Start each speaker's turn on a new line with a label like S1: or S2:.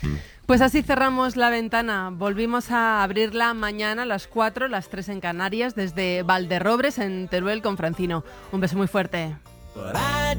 S1: Pues así cerramos la ventana. Volvimos a abrirla mañana a las 4, las 3 en Canarias, desde Valderrobres, en Teruel, con Francino. Un beso muy fuerte.